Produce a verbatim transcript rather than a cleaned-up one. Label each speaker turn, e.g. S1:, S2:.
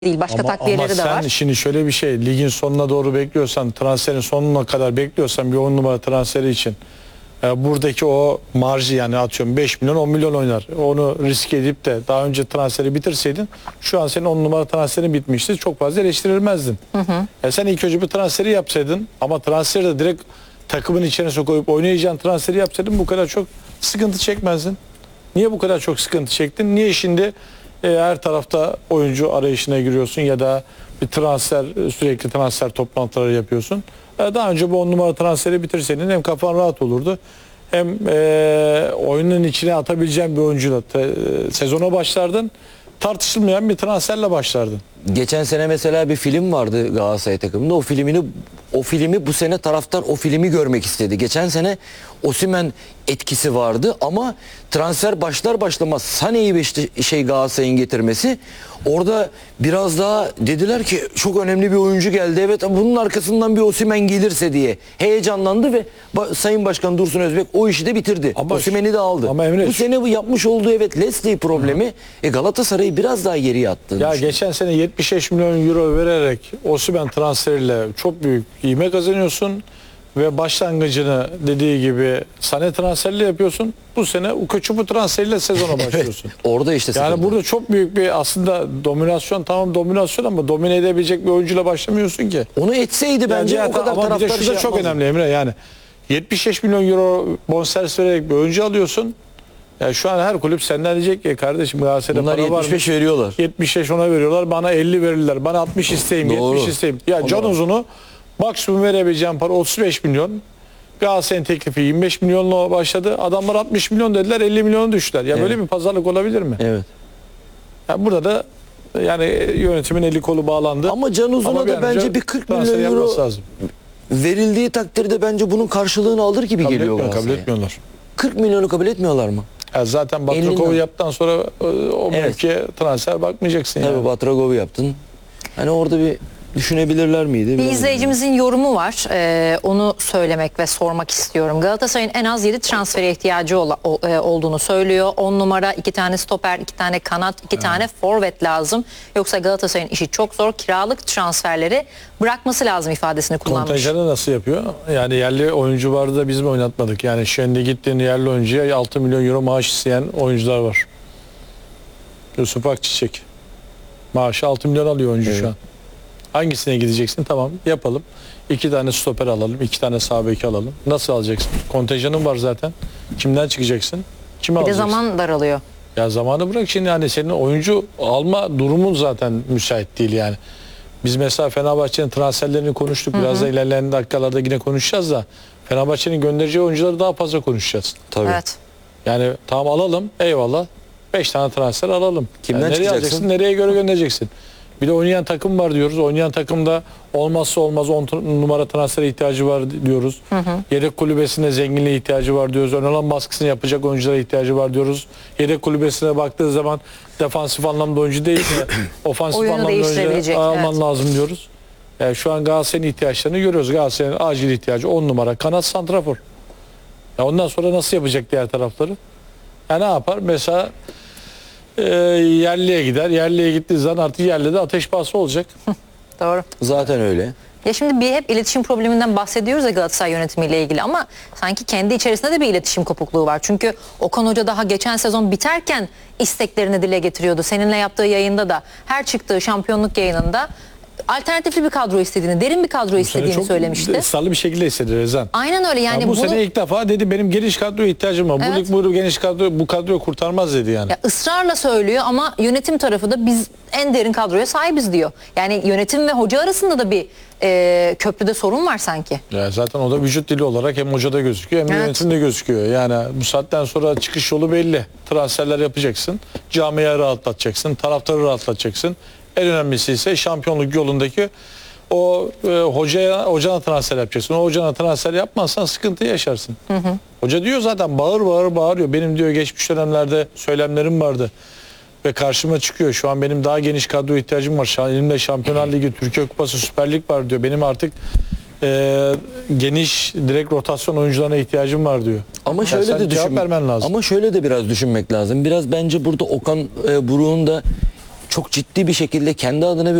S1: değil. Başka
S2: ama,
S1: takviyeleri
S2: ama
S1: de var.
S2: sen şimdi şöyle bir şey, ligin sonuna doğru bekliyorsan, transferin sonuna kadar bekliyorsan bir on numara transferi için e, buradaki o marjı, yani atıyorum beş milyon on milyon oynar. Onu risk edip de daha önce transferi bitirseydin şu an senin on numara transferin bitmişti. Çok fazla eleştirilmezdin. Hı hı. E sen ilk önce bir transferi yapsaydın, ama transferi de direkt takımın içine sokup oynayacağın transferi yapsaydın bu kadar çok sıkıntı çekmezdin. Niye bu kadar çok sıkıntı çektin? Niye şimdi e, her tarafta oyuncu arayışına giriyorsun ya da bir transfer, sürekli transfer toplantıları yapıyorsun? E, daha önce bu on numara transferi bitirseydin hem kafan rahat olurdu, hem e, oyunun içine atabileceğin bir oyuncuyla te, e, sezona başlardın. Tartışılmayan bir transferle başlardın.
S3: Geçen sene mesela bir film vardı Galatasaray takımında. O filmini o filmi bu sene taraftar o filmi görmek istedi. Geçen sene Osimhen etkisi vardı ama transfer başlar başlamaz Sané'yi beşte, şey Galatasaray'ın getirmesi, orada biraz daha dediler ki çok önemli bir oyuncu geldi. Evet, bunun arkasından bir Osimhen gelirse diye heyecanlandı ve Sayın Başkan Dursun Özbek o işi de bitirdi. Osimhen'i de aldı.
S2: Ama Emre,
S3: bu sene bu yapmış olduğu evet Leslie problemi hı. e, Galatasaray'ı biraz daha geriye attı.
S2: Ya geçen sene yetmiş beş milyon euro vererek Osimhen transferiyle çok büyük ivme kazanıyorsun ve başlangıcını dediği gibi Sané transferiyle yapıyorsun. Bu sene Ukoçupu transferiyle sezona başlıyorsun.
S3: Evet, orada işte
S2: yani
S3: sıkıntı.
S2: Burada çok büyük bir aslında dominasyon, tamam dominasyon, ama domine edebilecek bir oyuncuyla başlamıyorsun ki.
S3: Onu etseydi bence
S2: yani
S3: o kadar
S2: ama
S3: taraftar
S2: bir de şu
S3: şey
S2: da çok
S3: yapmazdı.
S2: önemli Emre, yani yetmiş beş milyon euro bonservis vererek bir oyuncu alıyorsun. Yani şu an her kulüp senden diyecek ki kardeşim Galatasaray'da
S3: bunlar
S2: para var
S3: yetmiş beş
S2: mı?
S3: veriyorlar.
S2: yetmiş beş ona veriyorlar. Bana elli verirler. Bana altmış isteyeyim,
S3: Doğru.
S2: yetmiş isteyeyim. Ya can uzunu maksimum verebileceğim para otuz beş milyon. Galatasaray'ın teklifi yirmi beş milyonla başladı. Adamlar altmış milyon dediler, elli milyonu düştüler. Ya evet. Böyle bir pazarlık olabilir mi?
S3: Evet.
S2: Yani burada da yani yönetimin eli kolu bağlandı.
S3: Ama can uzuna da bence bir kırk milyon euro
S2: lazım.
S3: Verildiği takdirde bence bunun karşılığını alır gibi
S2: Kabul
S3: geliyor
S2: etmiyor,
S3: Galatasaray.
S2: kabul etmiyorlar.
S3: kırk milyonu kabul etmiyorlar mı?
S2: Ya zaten Batrakov'u yaptıktan sonra o
S3: evet.
S2: mevkiye transfer bakmayacaksın.
S3: Tabii
S2: yani.
S3: Batrakov'u yaptın. Hani orada bir düşünebilirler miydi?
S1: Bir izleyicimizin yorumu var. Ee, onu söylemek ve sormak istiyorum. Galatasaray'ın en az yedi transfere ihtiyacı ol, o, e, olduğunu söylüyor. on numara, iki tane stoper, iki tane kanat, iki evet. tane forvet lazım. Yoksa Galatasaray'ın işi çok zor. Kiralık transferleri bırakması lazım ifadesini kullanmış.
S2: Kontenjanı nasıl yapıyor? Yani yerli oyuncu vardı da biz mi oynatmadık? Yani şimdi gittiğin yerli oyuncuya altı milyon euro maaş isteyen oyuncular var. Yusuf Akçiçek. Maaşı altı milyon alıyor oyuncu evet. şu an. Hangisine gideceksin? Tamam yapalım. İki tane stoper alalım. İki tane sağ beki alalım. Nasıl alacaksın? Kontenjanın var zaten. Kimden çıkacaksın? Kimi
S1: bir
S2: alacaksın?
S1: de zaman daralıyor.
S2: Ya zamanı bırak şimdi, yani senin oyuncu alma durumun zaten müsait değil yani. Biz mesela Fenerbahçe'nin transferlerini konuştuk. Biraz hı hı. da ilerleyen dakikalarda yine konuşacağız da Fenerbahçe'nin göndereceği oyuncuları daha fazla konuşacağız.
S3: Tabii.
S1: Evet.
S2: Yani tamam alalım. Eyvallah. Beş tane transfer alalım.
S3: Kimden
S2: yani nereye
S3: çıkacaksın?
S2: alacaksın? Nereye göre göndereceksin? Bir de oynayan takım var diyoruz. Oynayan takımda olmazsa olmaz on numara transfere ihtiyacı var diyoruz. Hı hı. Yedek kulübesine zenginliğe ihtiyacı var diyoruz. Ön alan baskısını yapacak oyunculara ihtiyacı var diyoruz. Yedek kulübesine baktığı zaman defansif anlamda oyuncu değil de ofansif anlamda oyuncu alman evet. lazım diyoruz. Yani şu an Galatasaray'ın ihtiyaçlarını görüyoruz. Galatasaray'ın acil ihtiyacı on numara kanat santrafor. Ya ondan sonra nasıl yapacak diğer tarafları? Ya ne yapar? Mesela E, yerliye gider. Yerliye gittiği zaman artık yerli de ateş pahası olacak.
S1: Doğru.
S3: Zaten öyle.
S1: Ya şimdi bir hep iletişim probleminden bahsediyoruz ya Galatasaray yönetimiyle ilgili, ama sanki kendi içerisinde de bir iletişim kopukluğu var. Çünkü Okan Hoca daha geçen sezon biterken isteklerini dile getiriyordu. Seninle yaptığı yayında da, her çıktığı şampiyonluk yayınında alternatifli bir kadro istediğini, derin bir kadro istediğini çok söylemişti.
S2: Israrlı bir şekilde istedi Rezan.
S1: Aynen öyle yani.
S2: Ya bu
S1: bunu... sene
S2: ilk defa dedi benim geniş kadroya ihtiyacım var. Evet. Bu, bu geniş kadro bu kadroyu kurtarmaz dedi yani.
S1: Ya ısrarla söylüyor ama yönetim tarafı da biz en derin kadroya sahibiz diyor. Yani yönetim ve hoca arasında da bir e, köprüde sorun var sanki.
S2: Ya zaten o da vücut dili olarak hem hocada gözüküyor hem evet. yönetimde gözüküyor. Yani bu saatten sonra çıkış yolu belli. Transferler yapacaksın. Camiayı rahatlatacaksın. Taraftarı rahatlatacaksın. En önemlisi ise şampiyonluk yolundaki o e, hocaya hocana transfer yapacaksın. O hocana transfer yapmazsan sıkıntı yaşarsın. Hı hı. Hoca diyor zaten bağır bağır bağırıyor. Benim diyor geçmiş dönemlerde söylemlerim vardı. Ve karşıma çıkıyor. Şu an benim daha geniş kadro ihtiyacım var. Elimde Şampiyonlar Ligi, Türkiye Kupası, Süper Lig var diyor. Benim artık e, geniş direkt rotasyon oyuncularına ihtiyacım var diyor.
S3: Ama şöyle
S2: yani
S3: de düşün,
S2: vermen lazım.
S3: Ama şöyle de biraz düşünmek lazım. Biraz bence burada Okan e, Buruk'un da çok ciddi bir şekilde kendi adına bir